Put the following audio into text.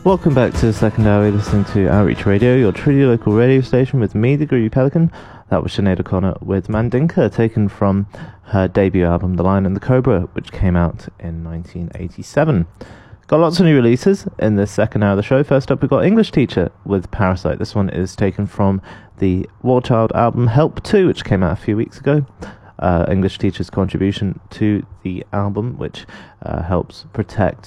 Welcome back to the second hour. Listening to Outreach Radio, your truly local radio station with me, the Groovy Pelican. That was Sinead O'Connor with Mandinka, taken from her debut album, The Lion and the Cobra, which came out in 1987. Got lots of new releases in this second hour of the show. First up, we've got English Teacher with Parasite. This one is taken from the War Child album Help 2, which came out a few weeks ago. English Teacher's contribution to the album, which helps protect